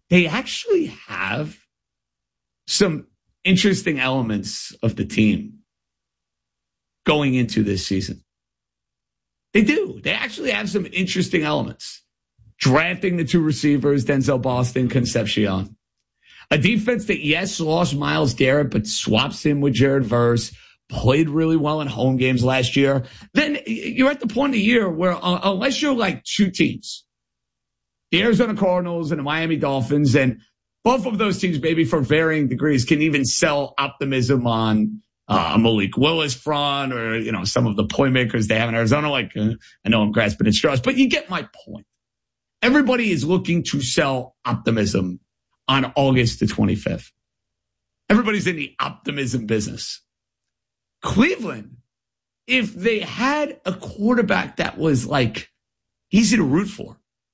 they actually have some interesting elements of the team going into this season. They do. They actually have some interesting elements. Drafting the two receivers, Denzel Boston, Concepcion. A defense that, yes, lost Myles Garrett, but swaps him with Jared Verse, played really well in home games last year. Then you're at the point of the year where unless you're like two teams, the Arizona Cardinals and the Miami Dolphins, and both of those teams, maybe for varying degrees, can even sell optimism on Malik Willis front or, some of the playmakers they have in Arizona. Like, I know I'm grasping at straws, but you get my point. Everybody is looking to sell optimism on August the 25th. Everybody's in the optimism business. Cleveland, if they had a quarterback that was like easy to root for,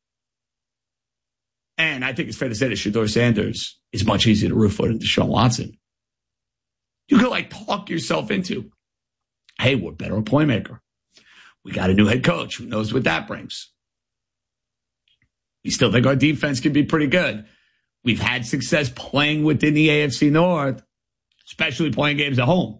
and I think it's fair to say that Shedeur Sanders is much easier to root for than Deshaun Watson, you could talk yourself into, hey, we're better at playmaker. We got a new head coach. Who knows what that brings? We still think our defense can be pretty good. We've had success playing within the AFC North, especially playing games at home.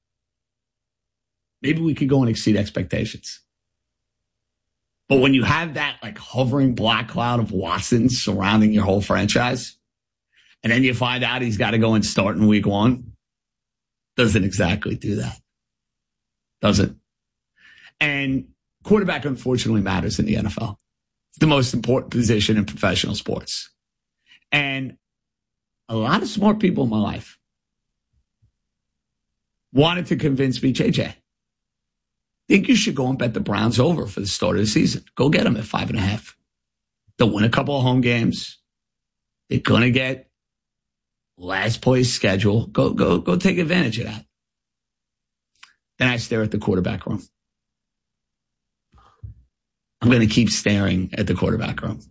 Maybe we could go and exceed expectations. But when you have that hovering black cloud of Watson surrounding your whole franchise, and then you find out he's got to go and start in week 1, doesn't exactly do that. Doesn't. And quarterback, unfortunately, matters in the NFL. It's the most important position in professional sports. And a lot of smart people in my life wanted to convince me, JJ, think you should go and bet the Browns over for the start of the season. Go get them at 5.5. They'll win a couple of home games. They're going to get last place schedule. Go take advantage of that. Then I stare at the quarterback room. I'm going to keep staring at the quarterback room.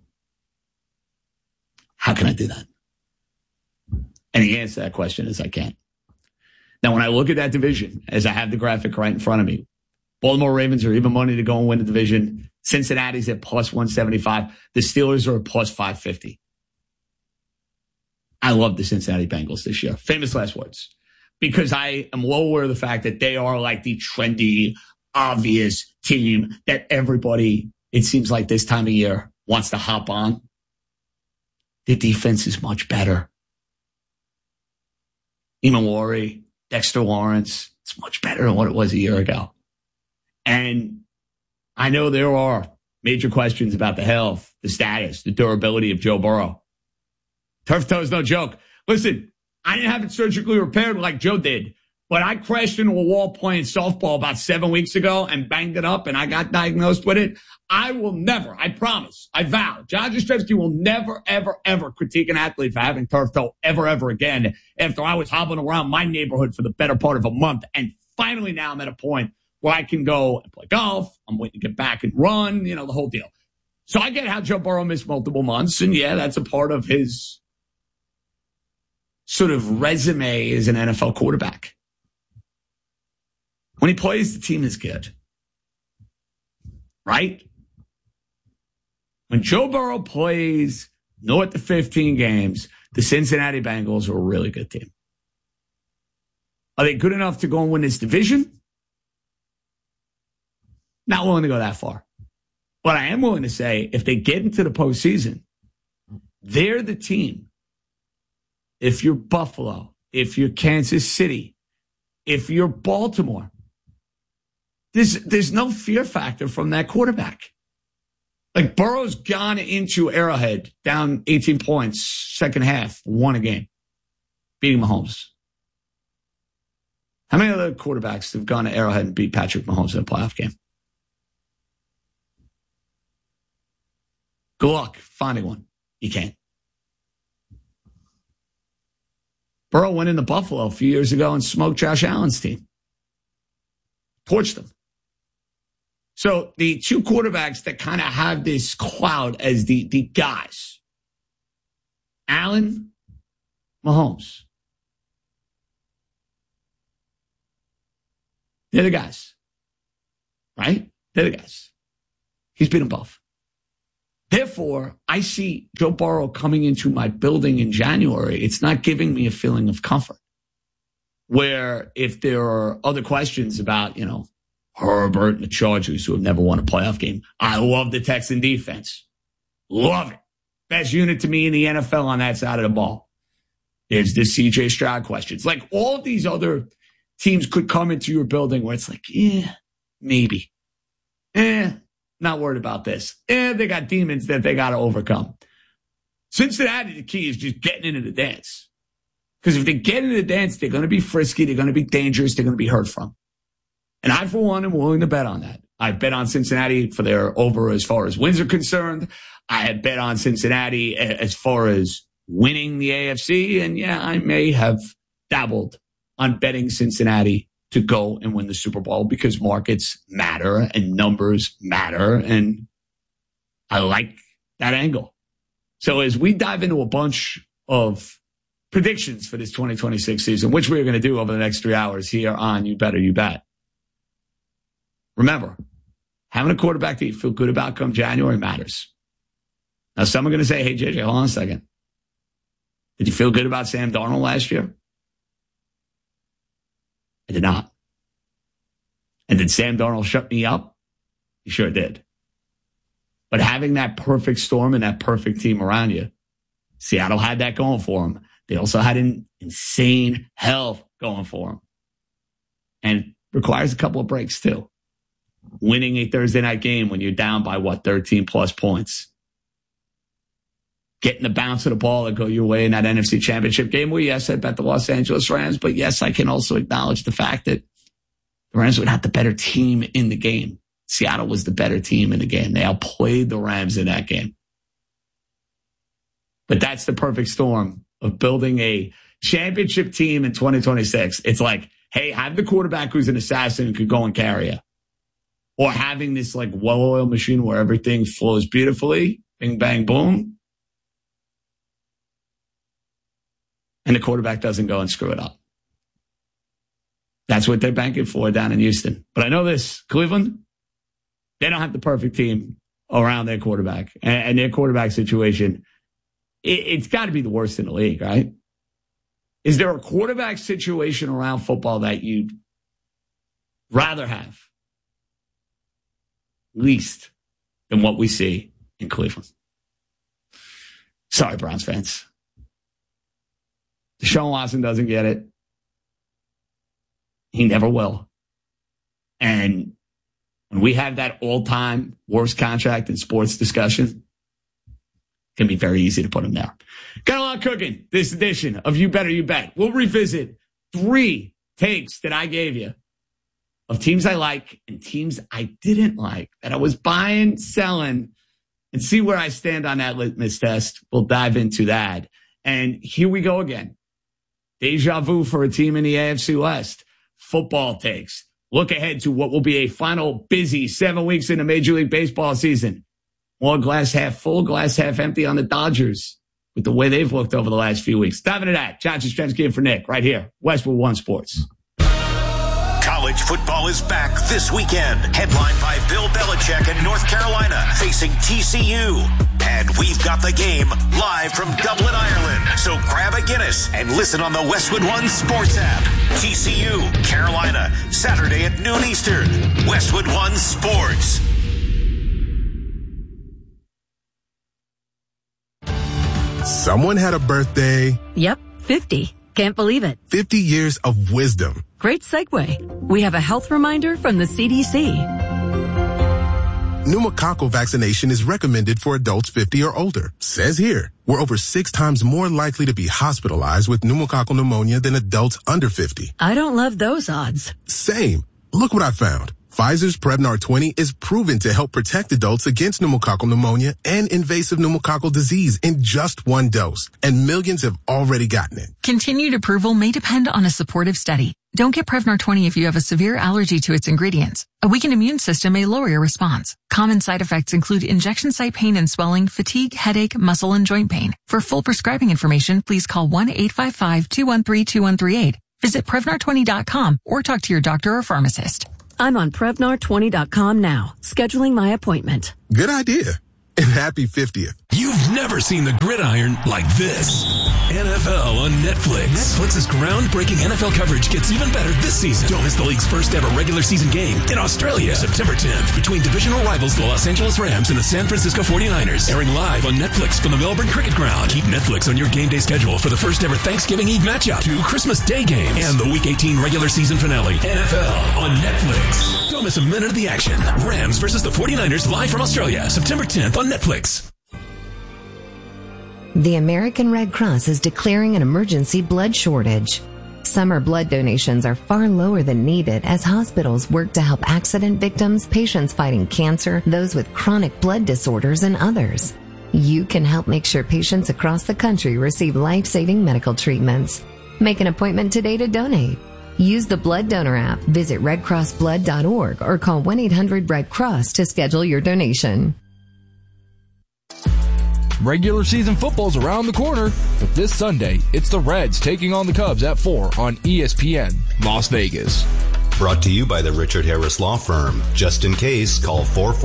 How can I do that? And the answer to that question is I can't. Now, when I look at that division, as I have the graphic right in front of me, Baltimore Ravens are even money to go and win the division. Cincinnati's at plus 175. The Steelers are at plus 550. I love the Cincinnati Bengals this year. Famous last words. Because I am well aware of the fact that they are like the trendy, obvious team that everybody, it seems like this time of year, wants to hop on. The defense is much better. Emilwari, Dexter Lawrence, it's much better than what it was a year ago. And I know there are major questions about the health, the status, the durability of Joe Burrow. Turf toe is no joke. Listen, I didn't have it surgically repaired like Joe did, but I crashed into a wall playing softball about 7 weeks ago and banged it up, and I got diagnosed with it. I will never, I promise, I vow, John Jastrzebski will never, ever, ever critique an athlete for having turf toe ever again after I was hobbling around my neighborhood for the better part of a month. And finally now I'm at a point where I can go and play golf. I'm waiting to get back and run, the whole deal. So I get how Joe Burrow missed multiple months, and yeah, that's a part of his sort of resume as an NFL quarterback. When he plays, the team is good. Right? When Joe Burrow plays north of 15 games, the Cincinnati Bengals are a really good team. Are they good enough to go and win this division? Not willing to go that far. But I am willing to say if they get into the postseason, they're the team. If you're Buffalo, if you're Kansas City, if you're Baltimore, there's no fear factor from that quarterback. Like Burrow's gone into Arrowhead down 18 points, second half, won a game, beating Mahomes. How many other quarterbacks have gone to Arrowhead and beat Patrick Mahomes in a playoff game? Good luck finding one. You can't. Burrow went into Buffalo a few years ago and smoked Josh Allen's team. Torched them. So the two quarterbacks that kind of have this cloud as the guys, Allen, Mahomes. They're the guys. Right? They're the guys. He's beat them both. Therefore, I see Joe Burrow coming into my building in January. It's not giving me a feeling of comfort. Where if there are other questions about, Herbert and the Chargers who have never won a playoff game, I love the Texan defense. Love it. Best unit to me in the NFL on that side of the ball. There's the CJ Stroud questions. Like all of these other teams could come into your building where it's like, maybe. Not worried about this. They got demons that they got to overcome. Cincinnati, the key is just getting into the dance. Because if they get into the dance, they're going to be frisky. They're going to be dangerous. They're going to be heard from. And I, for one, am willing to bet on that. I bet on Cincinnati for their over as far as wins are concerned. I had bet on Cincinnati as far as winning the AFC. And I may have dabbled on betting Cincinnati to go and win the Super Bowl because markets matter and numbers matter. And I like that angle. So as we dive into a bunch of predictions for this 2026 season, which we're going to do over the next 3 hours here on You Better You Bet. Remember, having a quarterback that you feel good about come January matters. Now, some are going to say, hey, JJ, hold on a second. Did you feel good about Sam Darnold last year? I did not. And did Sam Darnold shut me up? He sure did. But having that perfect storm and that perfect team around you, Seattle had that going for them. They also had an insane health going for them. And requires a couple of breaks, too. Winning a Thursday night game when you're down by, 13-plus points. Getting the bounce of the ball that go your way in that NFC Championship game. Well, yes, I bet the Los Angeles Rams, but yes, I can also acknowledge the fact that the Rams were not the better team in the game. Seattle was the better team in the game. They outplayed the Rams in that game. But that's the perfect storm of building a championship team in 2026. It's like, hey, have the quarterback who's an assassin who could go and carry you. Or having this like well-oiled machine where everything flows beautifully, bing, bang, boom. And the quarterback doesn't go and screw it up. That's what they're banking for down in Houston. But I know this, Cleveland, they don't have the perfect team around their quarterback. And their quarterback situation, it's got to be the worst in the league, right? Is there a quarterback situation around football that you'd rather have least than what we see in Cleveland? Sorry, Browns fans. Deshaun Watson doesn't get it. He never will. And when we have that all-time worst contract in sports discussion, it can be very easy to put him there. Got a lot cooking this edition of You Better You Bet. We'll revisit 3 takes that I gave you of teams I like and teams I didn't like that I was buying, selling, and see where I stand on that litmus test. We'll dive into that. And here we go again. Deja vu for a team in the AFC West. Football takes. Look ahead to what will be a final busy 7 weeks in the Major League Baseball season. More glass half full, glass half empty on the Dodgers with the way they've looked over the last few weeks. Dive into that. John Jastremski in for Nick right here. Westwood One Sports. College football is back this weekend. Headlined by Bill Belichick and North Carolina facing TCU. And we've got the game live from Dublin, Ireland. So grab a Guinness and listen on the Westwood One Sports app. TCU, Carolina, Saturday at noon Eastern. Westwood One Sports. Someone had a birthday. Yep, 50. Can't believe it. 50 years of wisdom. Great segue. We have a health reminder from the CDC. Pneumococcal vaccination is recommended for adults 50 or older. Says here, we're over 6 times more likely to be hospitalized with pneumococcal pneumonia than adults under 50. I don't love those odds. Same. Look what I found. Pfizer's Prevnar 20 is proven to help protect adults against pneumococcal pneumonia and invasive pneumococcal disease in just 1 dose. And millions have already gotten it. Continued approval may depend on a supportive study. Don't get Prevnar 20 if you have a severe allergy to its ingredients. A weakened immune system may lower your response. Common side effects include injection site pain and swelling, fatigue, headache, muscle, and joint pain. For full prescribing information, please call 1-855-213-2138. Visit Prevnar20.com or talk to your doctor or pharmacist. I'm on Prevnar20.com now, scheduling my appointment. Good idea. and happy 50th. You've never seen the gridiron like this. NFL on Netflix. Netflix's groundbreaking NFL coverage gets even better this season. Don't miss the league's first ever regular season game in Australia, September 10th, between divisional rivals the Los Angeles Rams and the San Francisco 49ers. Airing live on Netflix from the Melbourne Cricket Ground. Keep Netflix on your game day schedule for the first ever Thanksgiving Eve matchup, 2 Christmas Day games, and the Week 18 regular season finale. NFL on Netflix. Don't miss a minute of the action. Rams versus the 49ers live from Australia, September 10th on Netflix. The American Red Cross is declaring an emergency blood shortage. Summer blood donations are far lower than needed as hospitals work to help accident victims, patients fighting cancer, those with chronic blood disorders, and others. You can help make sure patients across the country receive life-saving medical treatments. Make an appointment today to donate. Use the Blood Donor app, visit redcrossblood.org, or call 1-800-RED-CROSS to schedule your donation. Regular season football's around the corner, but this Sunday, it's the Reds taking on the Cubs at 4 on ESPN, Las Vegas. Brought to you by the Richard Harris Law Firm. Just in case, call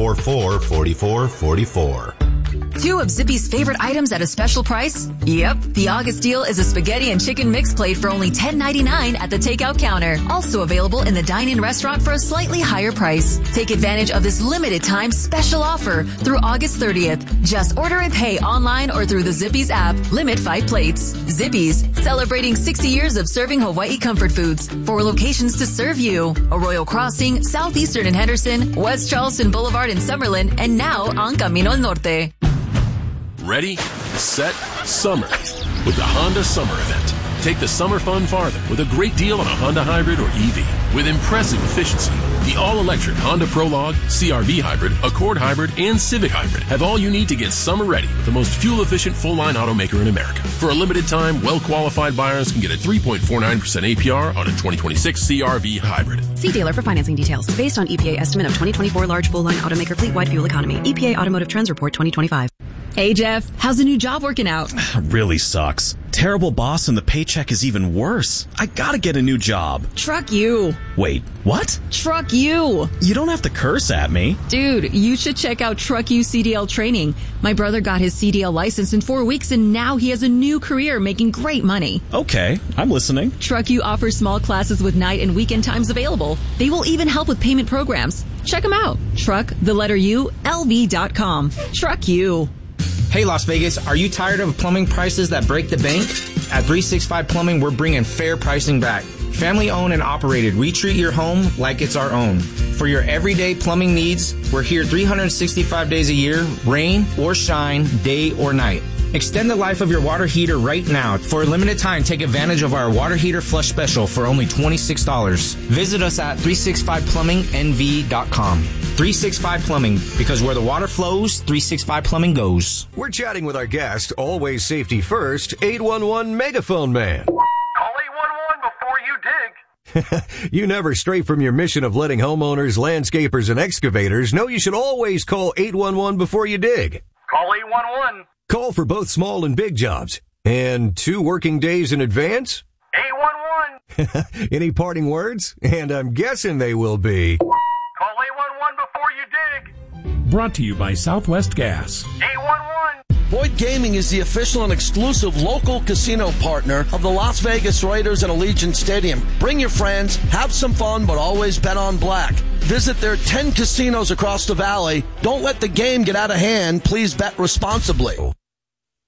444-4444. 2 of Zippy's favorite items at a special price? Yep. The August deal is a spaghetti and chicken mix plate for only $10.99 at the takeout counter. Also available in the dine-in restaurant for a slightly higher price. Take advantage of this limited time special offer through August 30th. Just order and pay online or through the Zippy's app. Limit 5 plates. Zippy's, celebrating 60 years of serving Hawaii comfort foods. 4 locations to serve you. Arroyo Crossing, Southeastern in Henderson, West Charleston Boulevard in Summerlin, and now on Camino al Norte. Ready, set, summer with the Honda Summer Event. Take the summer fun farther with a great deal on a Honda Hybrid or EV. With impressive efficiency, the all-electric Honda Prologue, CR-V Hybrid, Accord Hybrid, and Civic Hybrid have all you need to get summer ready with the most fuel-efficient full-line automaker in America. For a limited time, well-qualified buyers can get a 3.49% APR on a 2026 CR-V Hybrid. See dealer for financing details. Based on EPA estimate of 2024 large full-line automaker fleet-wide fuel economy. EPA Automotive Trends Report 2025. Hey, Jeff, how's the new job working out? Really sucks. Terrible boss and the paycheck is even worse. I gotta get a new job. Truck you. Wait, what? Truck you. You don't have to curse at me. Dude, you should check out Truck You CDL training. My brother got his CDL license in 4 weeks and now he has a new career making great money. Okay, I'm listening. Truck You offers small classes with night and weekend times available. They will even help with payment programs. Check them out. LV.com. Truck You. Hey, Las Vegas, are you tired of plumbing prices that break the bank? At 365 Plumbing, we're bringing fair pricing back. Family owned and operated, we treat your home like it's our own. For your everyday plumbing needs, we're here 365 days a year, rain or shine, day or night. Extend the life of your water heater right now. For a limited time, take advantage of our water heater flush special for only $26. Visit us at 365plumbingnv.com. 365 Plumbing, because where the water flows, 365 Plumbing goes. We're chatting with our guest, always safety first, 811 Megaphone Man. Call 811 before you dig. You never stray from your mission of letting homeowners, landscapers, and excavators know you should always call 811 before you dig. Call 811. Call for both small and big jobs. And 2 working days in advance? 811. Any parting words? And I'm guessing they will be... Call 811 before you dig. Brought to you by Southwest Gas. 811. Boyd Gaming is the official and exclusive local casino partner of the Las Vegas Raiders and Allegiant Stadium. Bring your friends, have some fun, but always bet on black. Visit their 10 casinos across the valley. Don't let the game get out of hand. Please bet responsibly.